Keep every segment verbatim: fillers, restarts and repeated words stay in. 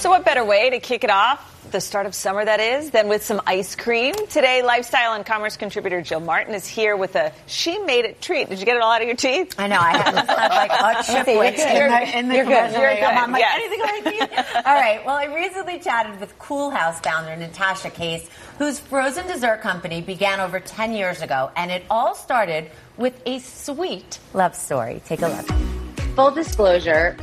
So what better way to kick it off, the start of summer that is, than with some ice cream? Today, lifestyle and commerce contributor Jill Martin is here with a she-made-it treat. Did you get it all out of your teeth? I know. I had, had like a chiplet in the, in the You're good. You're good. I'm like, Yes. anything on my teeth? All right. Well, I recently chatted with Cool House founder Natasha Case, whose frozen dessert company began over ten years ago, and it all started with a sweet love story. Take a look. Full disclosure,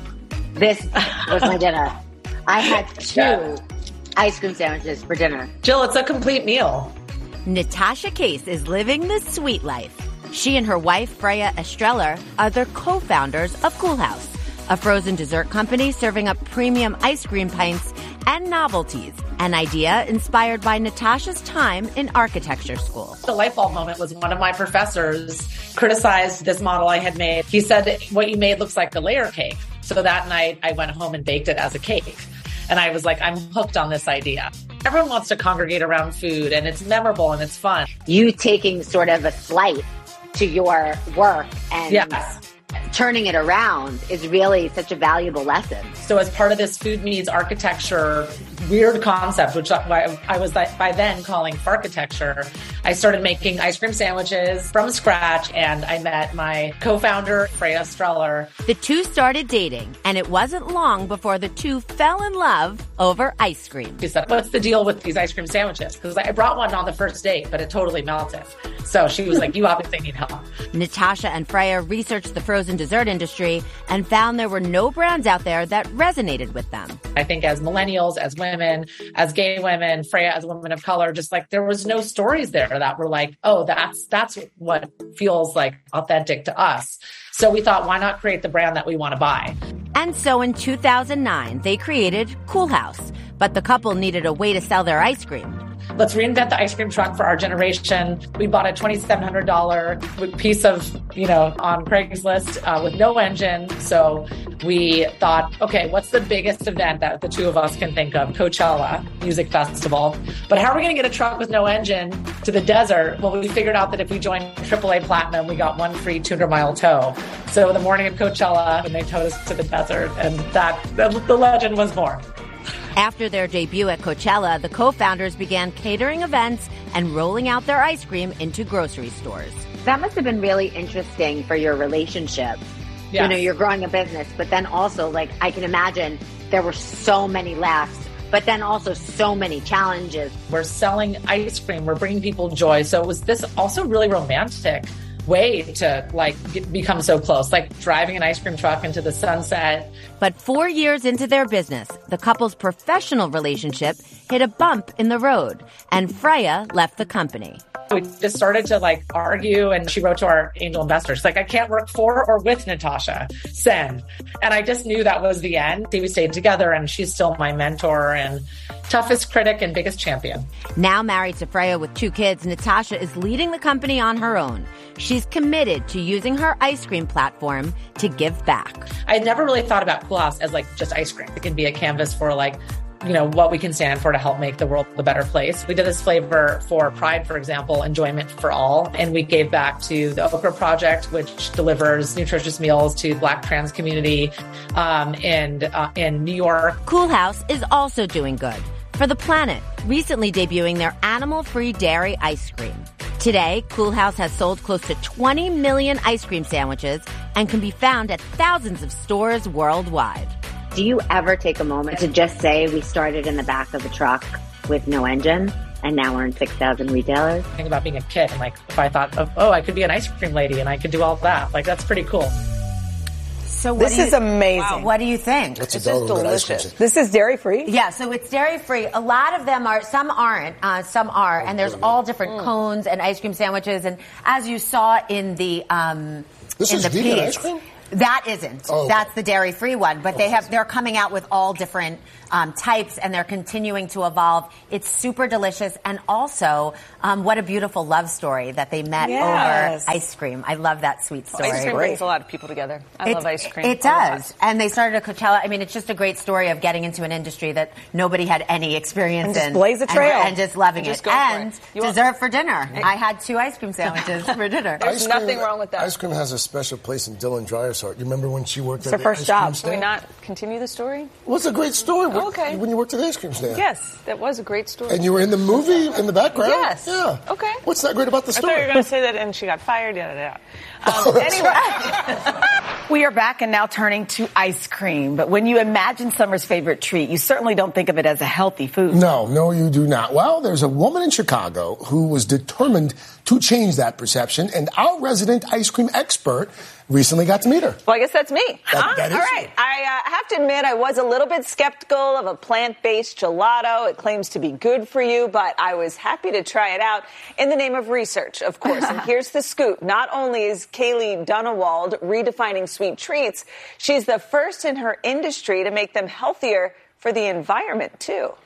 this was my dinner. I had two yeah. ice cream sandwiches for dinner. Jill, it's a complete meal. Natasha Case is living the sweet life. She and her wife, Freya Estreller, are the co-founders of Cool House, a frozen dessert company serving up premium ice cream pints and novelties, an idea inspired by Natasha's time in architecture school. The light bulb moment was one of my professors criticized this model I had made. He said, what you made looks like a layer cake. So that night I went home and baked it as a cake. And I was like, I'm hooked on this idea. Everyone wants to congregate around food, and it's memorable and it's fun. You taking sort of a slight to your work and yes. turning it around is really such a valuable lesson. So as part of this food meets architecture weird concept, which I, I was by then calling Farchitecture, I started making ice cream sandwiches from scratch, and I met my co-founder, Freya Estreller. The two started dating, and it wasn't long before the two fell in love over ice cream. She said, what's the deal with these ice cream sandwiches? Because I brought one on the first date, but it totally melted. So she was like, you obviously need help. Natasha and Freya researched the frozen dessert industry and found there were no brands out there that resonated with them. I think as millennials, as women, as gay women, Freya as a woman of color, just like there was no stories there that were like, oh, that's that's what feels like authentic to us. So we thought, why not create the brand that we want to buy? And so in two thousand nine, they created Cool House, but the couple needed a way to sell their ice cream. Let's reinvent the ice cream truck for our generation. We bought a twenty-seven hundred dollars piece of, you know, on Craigslist uh, with no engine. So we thought, okay, what's the biggest event that the two of us can think of? Coachella Music Festival. But how are we going to get a truck with no engine to the desert? Well, we figured out that if we joined triple A Platinum, we got one free two hundred mile tow. So the morning of Coachella, when they towed us to the desert, and that the, the legend was born. After their debut at Coachella, the co-founders began catering events and rolling out their ice cream into grocery stores. That must have been really interesting for your relationship. Yes. You know, you're growing a business, but then also, like, I can imagine there were so many laughs, but then also so many challenges. We're selling ice cream. We're bringing people joy. So it was this also really romantic way to like get, become so close, like driving an ice cream truck into the sunset. But four years into their business, the couple's professional relationship hit a bump in the road, and Freya left the company. We just started to like argue, and she wrote to our angel investors, like, I can't work for or with Natasha. Send. And I just knew that was the end. We stayed together, and she's still my mentor and toughest critic and biggest champion. Now married to Freya with two kids, Natasha is leading the company on her own. She's committed to using her ice cream platform to give back. I never really thought about Cool House as like just ice cream. It can be a canvas for like, you know, what we can stand for to help make the world a better place. We did this flavor for Pride, for example, enjoyment for all. And we gave back to the Okra Project, which delivers nutritious meals to Black trans community um, in, uh, in New York. Cool House is also doing good for the planet, recently debuting their animal-free dairy ice cream. Today, Cool House has sold close to twenty million ice cream sandwiches and can be found at thousands of stores worldwide. Do you ever take a moment to just say we started in the back of a truck with no engine and now we're in six thousand retailers? Think about being a kid and like if I thought of, oh, I could be an ice cream lady and I could do all that. Like that's pretty cool. So what this do you, is amazing. Wow, what do you think? That's This a is delicious. This is dairy free? Yeah, so it's dairy free. A lot of them are, some aren't, uh, some are, and there's all different mm. cones and ice cream sandwiches. And as you saw in the um, this in is the vegan piece, ice cream? that isn't. Oh, okay. That's the dairy free one. But they have they're coming out with all different um, types, and they're continuing to evolve. It's super delicious, and also um, what a beautiful love story that they met Yes. over ice cream. I love that sweet story. Ice cream brings a lot of people together. I It- love ice cream. It a lot. does. And they started at Coachella. I mean, it's just a great story of getting into an industry that nobody had any experience And just in. blaze a trail. And, and just loving And just it. go for And it. You want- dessert for dinner. I had two ice cream sandwiches for dinner. There's Ice nothing cream, wrong with that. Ice cream has a special place in Dylan Dreyer's Dessart. You remember when she worked it's at her the first ice job. cream stand? Can we not continue the story? Well, it's a great story. Oh, okay. When you worked at the ice cream stand. Yes, that was a great story. And you were in the movie in the background? Yes. Yeah. Okay. What's that great about the story? I thought you were going to say that and she got fired. Yeah, yeah. Um, anyway. We are back and now turning to ice cream. But when you imagine summer's favorite treat, you certainly don't think of it as a healthy food. No, no, you do not. Well, there's a woman in Chicago who was determined to change that perception, and our resident ice cream expert recently got to meet her. Well, I guess that's me. That, huh? that is All right. you. I uh, have to admit, I was a little bit skeptical of a plant-based gelato. It claims to be good for you, but I was happy to try it out in the name of research, of course. And here's the scoop. Not only is Kaylee Dunewald redefining sweet treats, she's the first in her industry to make them healthier for the environment, too.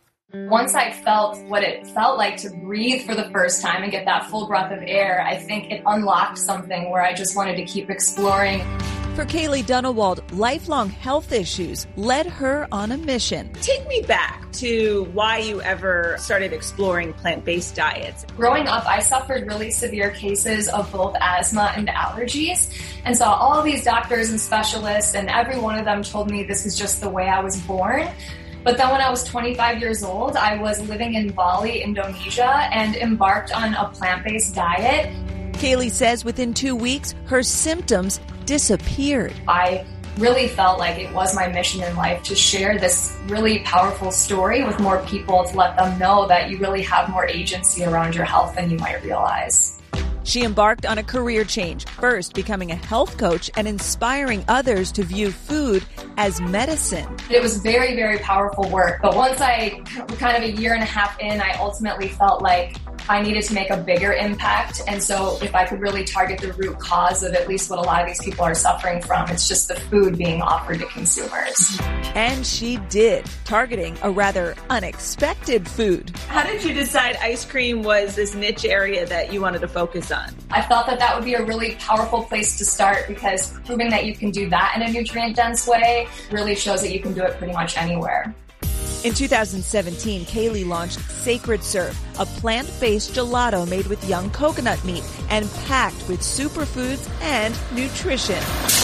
Once I felt what it felt like to breathe for the first time and get that full breath of air, I think it unlocked something where I just wanted to keep exploring. For Kaylee Dunewald, lifelong health issues led her on a mission. Take me back to why you ever started exploring plant-based diets. Growing up, I suffered really severe cases of both asthma and allergies and saw all these doctors and specialists, and every one of them told me this was just the way I was born. But then when I was twenty-five years old, I was living in Bali, Indonesia, and embarked on a plant-based diet. Kaylee says within two weeks, her symptoms disappeared. I really felt like it was my mission in life to share this really powerful story with more people, to let them know that you really have more agency around your health than you might realize. She embarked on a career change, first becoming a health coach and inspiring others to view food as medicine. It was very, very powerful work. But once I, kind of a year and a half in, I ultimately felt like I needed to make a bigger impact. And so if I could really target the root cause of at least what a lot of these people are suffering from, it's just the food being offered to consumers. And she did, targeting a rather unexpected food. How did you decide ice cream was this niche area that you wanted to focus on? I felt that that would be a really powerful place to start, because proving that you can do that in a nutrient-dense way really shows that you can do it pretty much anywhere. In two thousand seventeen, Kaylee launched Sacred Serve, a plant-based gelato made with young coconut meat and packed with superfoods and nutrition.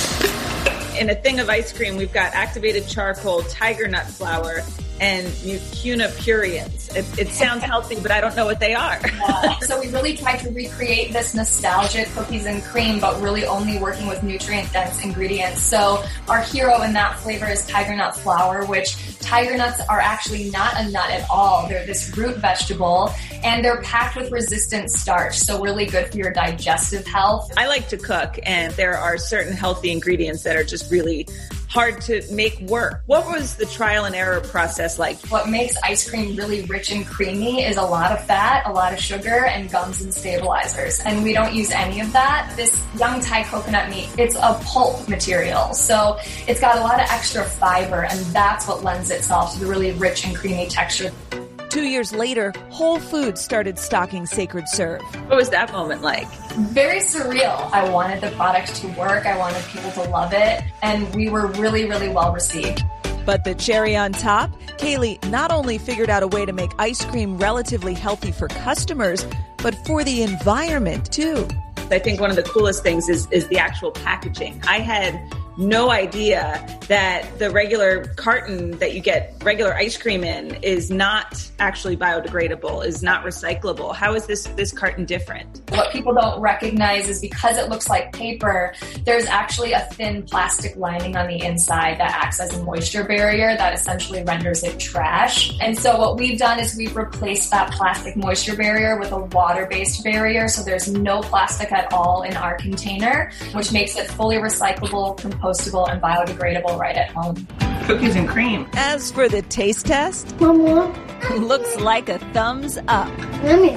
In a thing of ice cream, we've got activated charcoal, tiger nut flour, and mucuna purines. It, it sounds healthy, but I don't know what they are. Yeah. So we really tried to recreate this nostalgic cookies and cream, but really only working with nutrient-dense ingredients. So our hero in that flavor is tiger nut flour, which tiger nuts are actually not a nut at all. They're this root vegetable, and they're packed with resistant starch, so really good for your digestive health. I like to cook, and there are certain healthy ingredients that are just really hard to make work. What was the trial and error process like? What makes ice cream really rich and creamy is a lot of fat, a lot of sugar, and gums and stabilizers. And we don't use any of that. This young Thai coconut meat, it's a pulp material. So it's got a lot of extra fiber, and that's what lends itself to the really rich and creamy texture. Two years later, Whole Foods started stocking Sacred Serve. What was that moment like? Very surreal. I wanted the product to work. I wanted people to love it. And we were really, really well received. But the cherry on top, Kaylee not only figured out a way to make ice cream relatively healthy for customers, but for the environment too. I think one of the coolest things is, is the actual packaging. I had no idea that the regular carton that you get regular ice cream in is not actually biodegradable, is not recyclable. How is this this carton different? What people don't recognize is because it looks like paper, there's actually a thin plastic lining on the inside that acts as a moisture barrier that essentially renders it trash. And so what we've done is we've replaced that plastic moisture barrier with a water-based barrier, so there's no plastic at all in our container, which makes it fully recyclable, compostable, and biodegradable right at home. Cookies and cream. As for the taste test, Mama, looks like a thumbs up. Mommy.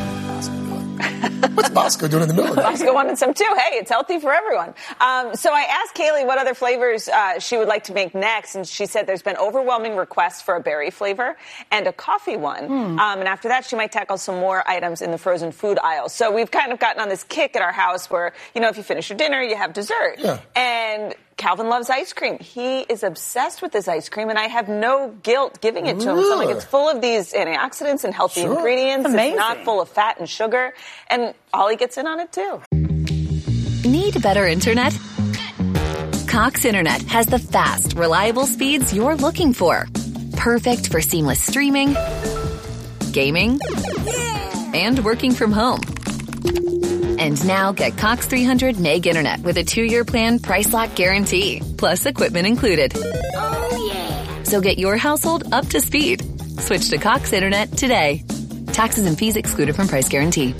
What's Bosco doing in the middle of that? Bosco wanted some too. Hey, it's healthy for everyone. Um, so I asked Kaylee what other flavors uh, she would like to make next, and she said there's been overwhelming requests for a berry flavor and a coffee one. Hmm. Um, and after that, she might tackle some more items in the frozen food aisle. So we've kind of gotten on this kick at our house where, you know, if you finish your dinner, you have dessert. Yeah. And Calvin loves ice cream. He is obsessed with this ice cream, and I have no guilt giving it to him. So I'm like, it's full of these antioxidants and healthy Sure. ingredients. Amazing. It's not full of fat and sugar. And Ollie gets in on it, too. Need better internet? Cox Internet has the fast, reliable speeds you're looking for. Perfect for seamless streaming, gaming, and working from home. And now get Cox three hundred meg internet with a two-year plan price lock guarantee, plus equipment included. Oh, yeah. So get your household up to speed. Switch to Cox Internet today. Taxes and fees excluded from price guarantee.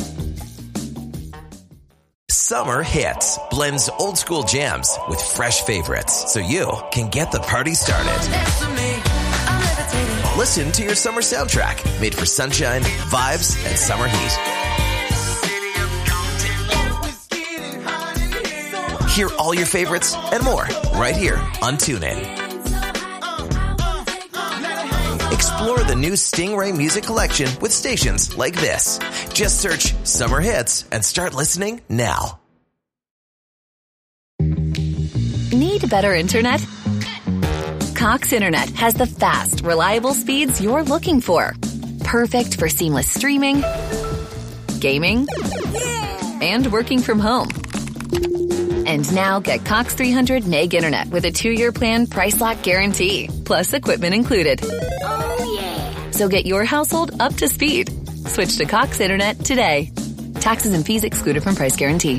Summer Hits blends old school jams with fresh favorites so you can get the party started. Listen to your summer soundtrack made for sunshine, vibes, and summer heat. Hear all your favorites and more right here on TuneIn. Explore the new Stingray music collection with stations like this. Just search Summer Hits and start listening now. Need better internet? Cox Internet has the fast, reliable speeds you're looking for. Perfect for seamless streaming, gaming, and working from home. And now get Cox three hundred meg internet with a two-year plan price lock guarantee, plus equipment included. Oh, yeah. So get your household up to speed. Switch to Cox Internet today. Taxes and fees excluded from price guarantee.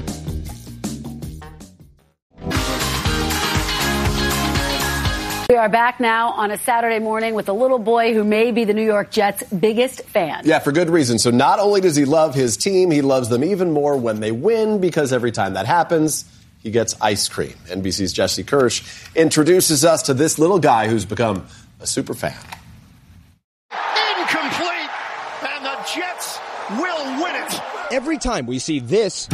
We are back now on a Saturday morning with a little boy who may be the New York Jets' biggest fan. Yeah, for good reason. So not only does he love his team, he loves them even more when they win, because every time that happens, he gets ice cream. N B C's Jesse Kirsch introduces us to this little guy who's become a super fan. Incomplete, and the Jets will win it. Every time we see this,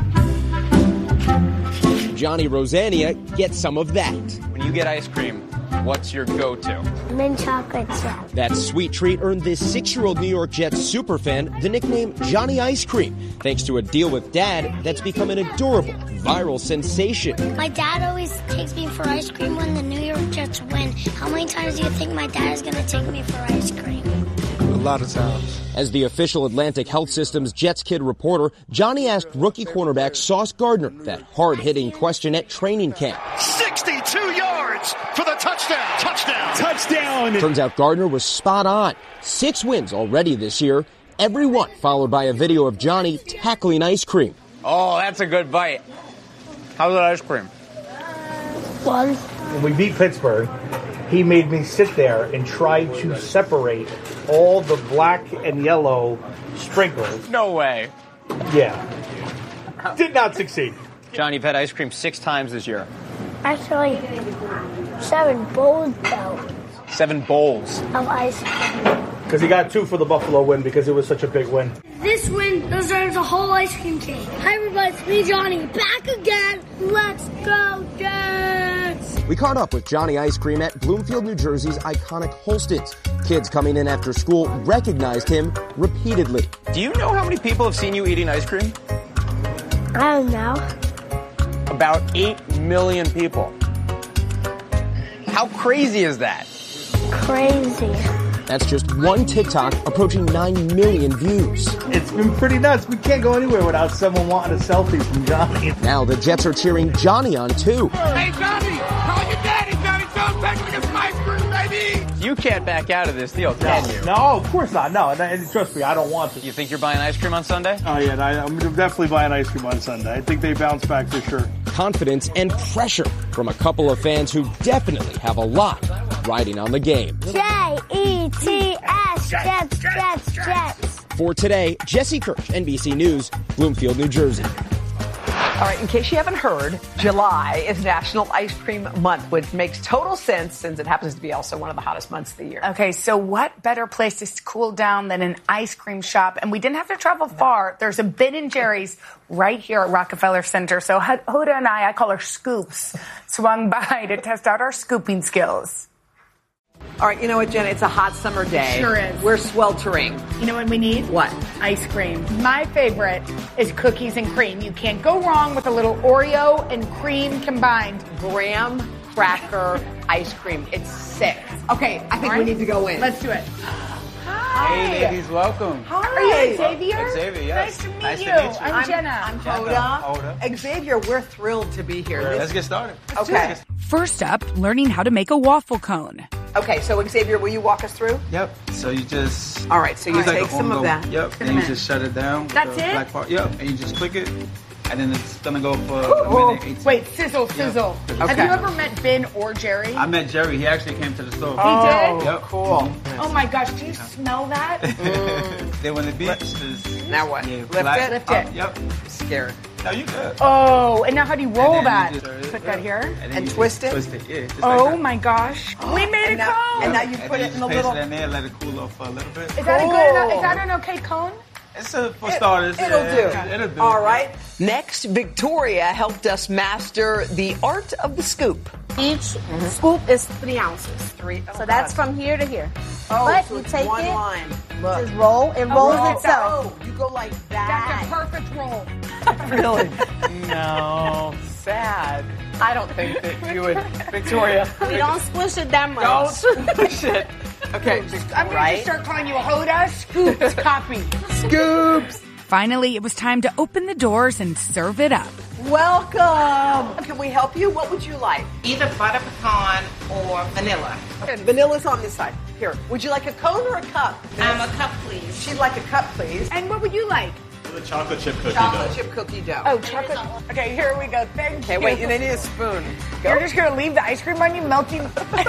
Johnny Rosanna gets some of that. When you get ice cream, what's your go-to? Mint chocolate chip. That sweet treat earned this six-year-old New York Jets superfan the nickname Johnny Ice Cream, thanks to a deal with Dad that's become an adorable, viral sensation. My dad always takes me for ice cream when the New York Jets win. How many times do you think my dad is going to take me for ice cream? A lot of times. As the official Atlantic Health System's Jets Kid reporter, Johnny asked rookie cornerback Sauce Gardner that hard-hitting question at training camp. sixty-two yards for the touchdown. Touchdown. Touchdown! Turns out Gardner was spot on. Six wins already this year, every one followed by a video of Johnny tackling ice cream. Oh, that's a good bite. How's that ice cream? One. When we beat Pittsburgh, he made me sit there and try to separate all the black and yellow sprinkles. No way. Yeah. Did not succeed. John, you've had ice cream six times this year. Actually, seven bowls, though, Seven bowls. of ice cream. Because he got two for the Buffalo win because it was such a big win. This win deserves a whole ice cream cake. Hi, everybody. It's me, Johnny. Back again. Let's go, Jets! We caught up with Johnny Ice Cream at Bloomfield, New Jersey's iconic Holston's. Kids coming in after school recognized him repeatedly. Do you know how many people have seen you eating ice cream? I don't know. About eight million people. How crazy is that? Crazy. That's just one TikTok approaching nine million views. It's been pretty nuts. We can't go anywhere without someone wanting a selfie from Johnny. Now the Jets are cheering Johnny on, too. Hey, Johnny, call your daddy, Johnny Jones. Take him to get some ice cream, baby. You can't back out of this deal, can you? No, of course not. No, and, and trust me, I don't want to. You think you're buying ice cream on Sunday? Oh, yeah, I, I'm definitely buying ice cream on Sunday. I think they bounce back for sure. Confidence and pressure from a couple of fans who definitely have a lot riding on the game. J E T S, Jets, Jets, Jets. For today, Jesse Kirsch, N B C News, Bloomfield, New Jersey. All right, in case you haven't heard, July is National Ice Cream Month, which makes total sense since it happens to be also one of the hottest months of the year. Okay, so what better place to cool down than an ice cream shop? And we didn't have to travel far. There's a Ben and Jerry's right here at Rockefeller Center. So Huda and I, I call her Scoops, swung by to test out our scooping skills. All right, you know what, Jen? It's a hot summer day. Sure is. We're sweltering. You know what we need? What? Ice cream. My favorite is cookies and cream. You can't go wrong with a little Oreo and cream combined. Graham cracker ice cream. It's sick. Okay, I think right. we need to go in. Let's do it. Hi. Hi. Hey, ladies, welcome. Hi. Are you Xavier? Xavier, yes. Nice to meet Nice you. to meet you. I'm, I'm- Jenna. I'm Jenna. Hoda. Hoda. Xavier, we're thrilled to be here. Let's This- get started. Okay. First up, learning how to make a waffle cone. Okay, so Xavier, will you walk us through? Yep. So you just. All right, so you use like take a some of on-go- that. Yep. Give And me you a just shut it down. with That's the it? Black part. Yep. And you just click it, and then it's gonna go for Whoa. a minute. eighteen. Wait, sizzle, sizzle. Yep. Have Okay. you ever met Ben or Jerry? I met Jerry. He actually came to the store. He did? Yep. Cool. Oh my gosh, do you smell that? Then when the beach is. Now what? Yeah, Lift black- it? Lift up, it. Yep. I'm scared. No, you good. Oh, and now how do you roll And then that? you just- Put that here. then And you just twist it? Twist it, yeah. Just Oh like that. my gosh. We made And a now, cone. and now you And put then it in the just little. place it in there, let it cool off for a little bit. Is that a good enough? Is that an okay cone? It's a, for It- starters. It'll yeah. do. It'll do. All right. Next, Victoria helped us master the art of the scoop. Each scoop is three ounces. Three. So that's from here to here. Oh, but so you it's take one it, line. Look. just roll. It Oh, rolls roll. itself. Oh, you go like That's a that. perfect roll. Really? No. Sad. I don't think that you would, Victoria. You don't squish it that much. Don't push it. Okay. I'm going right? to start calling you a Hoda Scoops copy. Scoops. Finally, it was time to open the doors and serve it up. Welcome. Can we help you? What would you like? Either butter pecan or vanilla. Okay, vanilla's on this side. Here. Would you like a cone or a cup? Um, a cup, please. She'd like a cup, please. And what would you like? The chocolate chip cookie Chocolate dough. chip cookie dough. Oh, chocolate. Okay, here we go. Thank Okay, you. wait. They need a spoon. You're just going to leave the ice cream on you melting.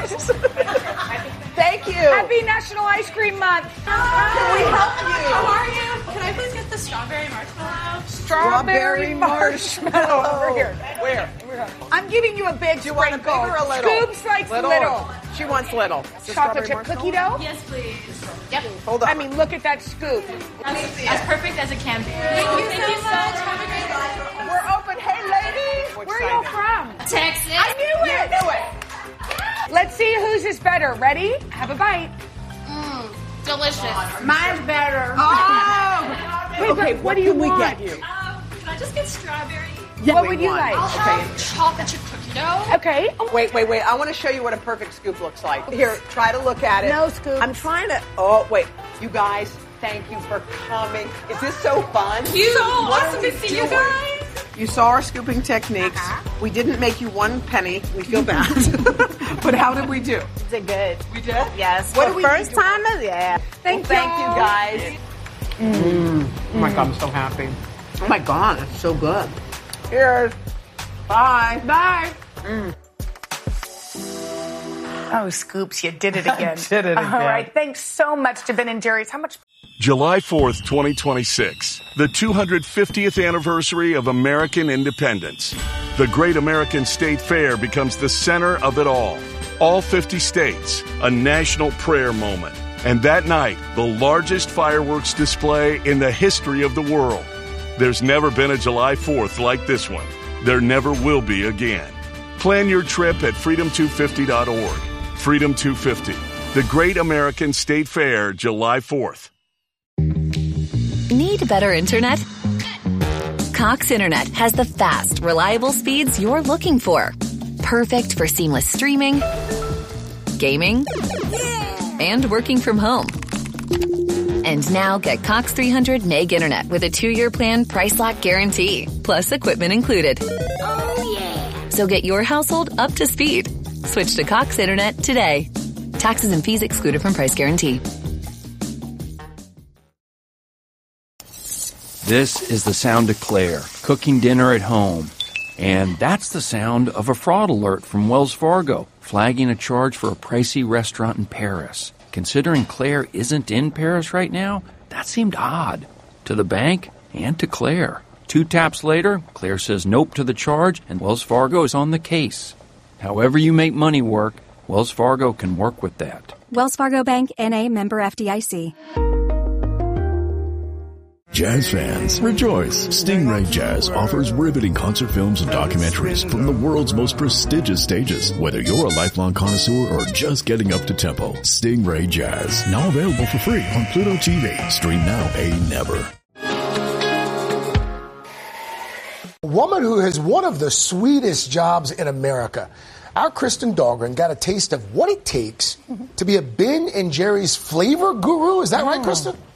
Thank you. Happy National Ice Cream Month. Can we help you? How are you? Can I please get the strawberry marshmallow? Strawberry marshmallow over here. Where? I'm giving you a big Do you want a big sprinkle. or a little? Scoops likes little. Little. She wants little. The Chocolate strawberry chip marshmallow? cookie dough? Yes, please. Yep. Hold on. I mean, look at that scoop. That's as perfect as it can be. Thank you, Thank you so much. Have a great life. We're open. Hey, ladies. Where are you from? Texas. I knew it. Knew it. Let's see whose is better. Ready? Have a bite. Mm, delicious. Mine's better. Oh. Wait, Okay, but what do you can we want? get you? Um, can I just get strawberry? Yeah, what we would you want. like? I'll have chocolate chip cookie dough. Okay. Wait, wait, wait. I want to show you what a perfect scoop looks like. Here, try to look at it. No scoop. I'm trying to. Oh, wait. You guys, thank you for coming. Is this so fun? You. So What are awesome we to see you doing? guys. You saw our scooping techniques. We didn't make you one penny. We feel bad. But how did we do? Did good. We did? Yes. What For do we first do? time, yeah. Thank, thank you, guys. Mm. Oh my God, I'm so happy. Oh my God, it's so good. Cheers. Bye. Bye. Mm. Oh, Scoops, you did it again. Did it All again. right. Thanks so much to Ben and Jerry's. How much? July fourth, twenty twenty-six, the two hundred fiftieth anniversary of American independence. The Great American State Fair becomes the center of it all. All fifty states, a national prayer moment. And that night, the largest fireworks display in the history of the world. There's never been a July fourth like this one. There never will be again. Plan your trip at freedom two fifty dot org. Freedom two fifty, the Great American State Fair, July fourth. Need better internet? Cox Internet has the fast, reliable speeds you're looking for. Perfect for seamless streaming, gaming, and working from home. And now get Cox three hundred meg internet with a two-year plan price lock guarantee, plus equipment included. Oh, yeah. So get your household up to speed. Switch to Cox Internet today. Taxes and fees excluded from price guarantee. This is the sound of Claire, cooking dinner at home. And that's the sound of a fraud alert from Wells Fargo, flagging a charge for a pricey restaurant in Paris. Considering Claire isn't in Paris right now, that seemed odd. To the bank and to Claire. Two taps later, Claire says nope to the charge, and Wells Fargo is on the case. However you make money work, Wells Fargo can work with that. Wells Fargo Bank, N A, member F D I C. Jazz fans, rejoice! Stingray Jazz offers riveting concert films and documentaries from the world's most prestigious stages. Whether you're a lifelong connoisseur or just getting up to tempo, Stingray Jazz, now available for free on Pluto T V. Stream now, pay never. A woman who has one of the sweetest jobs in America. our Kristen Dahlgren got a taste of what it takes to be a Ben and Jerry's flavor guru. Is that right, Kristen?